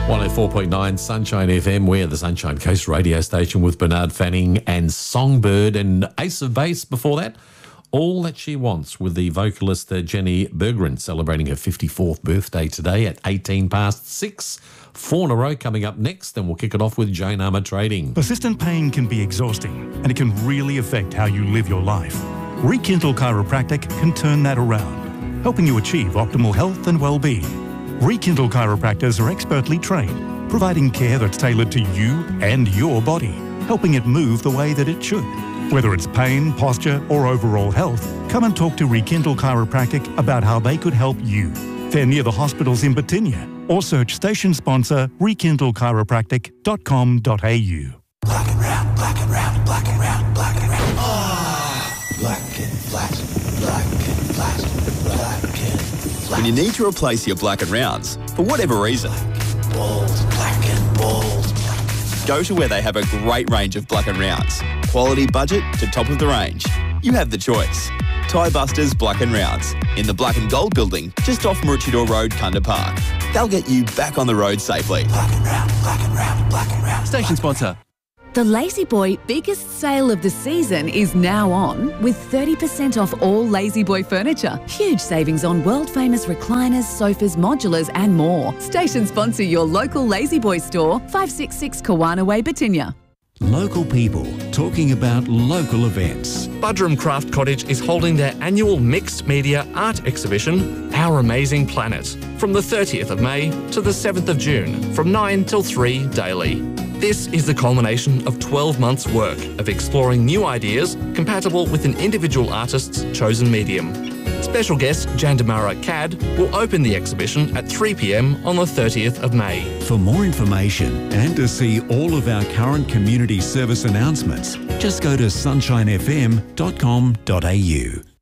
104.9 Sunshine FM. We're the Sunshine Coast radio station with Bernard Fanning and Songbird and Ace of Base before that. All That She Wants with the vocalist Jenny Berggren celebrating her 54th birthday today at 18 past 6. 4 in a row coming up next, and we'll kick it off with Jane Armour Trading. Persistent pain can be exhausting and it can really affect how you live your life. Rekindle Chiropractic can turn that around, helping you achieve optimal health and well-being. Rekindle chiropractors are expertly trained, providing care that's tailored to you and your body, helping it move the way that it should. Whether it's pain, posture, or overall health, come and talk to Rekindle Chiropractic about how they could help you. They're near the hospitals in Batinia, or search station sponsor rekindlechiropractic.com.au. Black and round, black and round, black and round, black and round. Ah, black and flat, black and flat, black and flat. When you need to replace your black and rounds, for whatever reason, Bald, black and bald. go to where they have a great range of black and rounds. Quality budget to top of the range. You have the choice. Tie Busters Black and Rounds in the Black and Gold building just off Maroochydore Road, Kunda Park. They'll get you back on the road safely. Black and round, black and round, black and round. Station sponsor. The La-Z-Boy biggest sale of the season is now on with 30% off all La-Z-Boy furniture. Huge savings on world-famous recliners, sofas, modulars and more. Station sponsor your local La-Z-Boy store, 566 Kawana Way, Batinia. Local people talking about local events. Budrum Craft Cottage is holding their annual mixed media art exhibition, Our Amazing Planet, from the 30th of May to the 7th of June, from 9 till 3 daily. This is the culmination of 12 months' work of exploring new ideas compatible with an individual artist's chosen medium. Special guest Jandamara Cad will open the exhibition at 3 p.m. on the 30th of May. For more information and to see all of our current community service announcements, just go to sunshinefm.com.au.